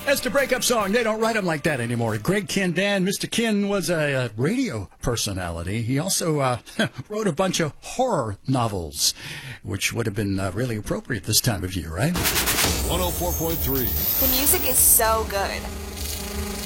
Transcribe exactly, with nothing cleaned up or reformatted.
That's the breakup song. They don't write them like that anymore. Greg Kindan. Mister Kin was a, a radio personality. He also uh, wrote a bunch of horror novels, which would have been uh, really appropriate this time of year, right? one oh four point three. The music is so good.